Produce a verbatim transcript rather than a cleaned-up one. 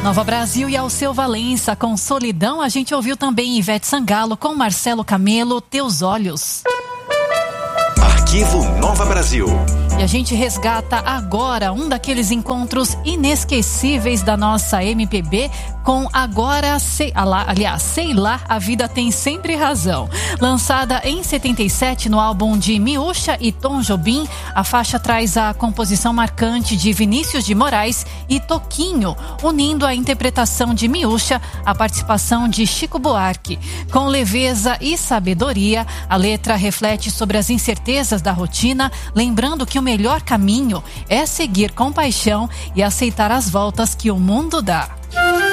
Nova Brasil e Alceu Valença com Solidão. A gente ouviu também Ivete Sangalo com Marcelo Camelo, Teus Olhos. Arquivo Nova Brasil. E a gente resgata agora um daqueles encontros inesquecíveis da nossa M P B com Agora, sei, aliás, Sei Lá, a Vida Tem Sempre Razão. Lançada em setenta e sete no álbum de Miúcha e Tom Jobim, a faixa traz a composição marcante de Vinícius de Moraes e Toquinho, unindo a interpretação de Miúcha à participação de Chico Buarque. Com leveza e sabedoria, a letra reflete sobre as incertezas da rotina, lembrando que o melhor caminho é seguir com paixão e aceitar as voltas que o mundo dá.